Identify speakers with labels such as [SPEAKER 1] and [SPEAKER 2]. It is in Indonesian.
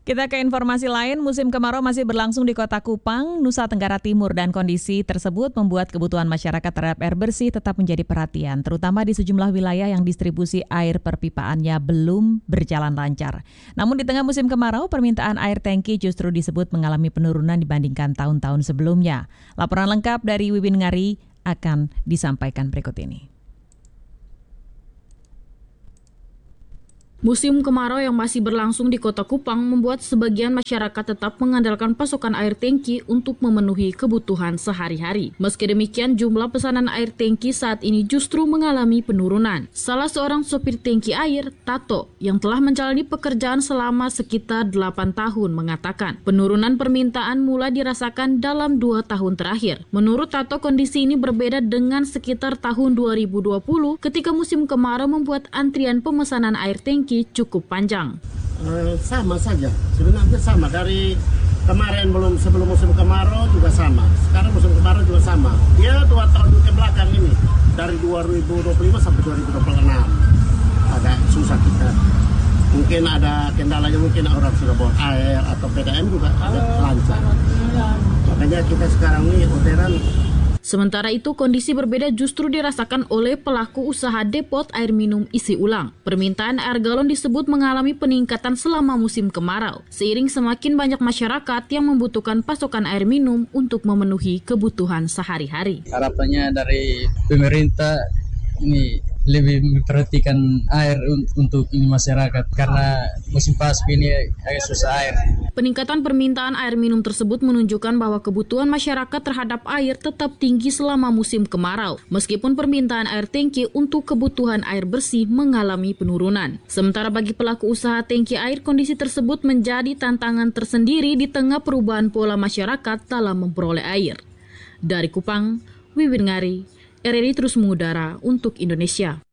[SPEAKER 1] Kita ke informasi lain, musim kemarau masih berlangsung di Kota Kupang, Nusa Tenggara Timur, dan kondisi tersebut membuat kebutuhan masyarakat terhadap air bersih tetap menjadi perhatian, terutama di sejumlah wilayah yang distribusi air perpipaannya belum berjalan lancar. Namun di tengah musim kemarau, permintaan air tangki justru disebut mengalami penurunan dibandingkan tahun-tahun sebelumnya. Laporan lengkap dari Wiwin Ngari akan disampaikan berikut ini.
[SPEAKER 2] Musim kemarau yang masih berlangsung di Kota Kupang membuat sebagian masyarakat tetap mengandalkan pasokan air tangki untuk memenuhi kebutuhan sehari-hari. Meski demikian, jumlah pesanan air tangki saat ini justru mengalami penurunan. Salah seorang sopir tangki air, Tato, yang telah menjalani pekerjaan selama sekitar 8 tahun mengatakan, penurunan permintaan mulai dirasakan dalam 2 tahun terakhir. Menurut Tato, kondisi ini berbeda dengan sekitar tahun 2020 ketika musim kemarau membuat antrian pemesanan air tangki cukup panjang.
[SPEAKER 3] Sama saja, sebenarnya sama dari kemarin sebelum musim kemarau juga sama. Sekarang musim kemarau juga sama. Dia 2 tahun ke belakang ini dari 2025 sampai 2026 agak susah kita. Mungkin ada kendalanya, mungkin orang sudah bawa air atau PDM juga agak lancar. Makanya kita sekarang ini orderan.
[SPEAKER 2] Sementara itu, kondisi berbeda justru dirasakan oleh pelaku usaha depot air minum isi ulang. Permintaan air galon disebut mengalami peningkatan selama musim kemarau, seiring semakin banyak masyarakat yang membutuhkan pasokan air minum untuk memenuhi kebutuhan sehari-hari.
[SPEAKER 4] Harapannya dari pemerintah ini lebih memperhatikan air untuk ini masyarakat karena musim pasca ini agak susah air.
[SPEAKER 2] Peningkatan permintaan air minum tersebut menunjukkan bahwa kebutuhan masyarakat terhadap air tetap tinggi selama musim kemarau, meskipun permintaan air tangki untuk kebutuhan air bersih mengalami penurunan. Sementara bagi pelaku usaha tangki air, kondisi tersebut menjadi tantangan tersendiri di tengah perubahan pola masyarakat dalam memperoleh air. Dari Kupang, Wiwin Ngari, RRI terus mengudara untuk Indonesia.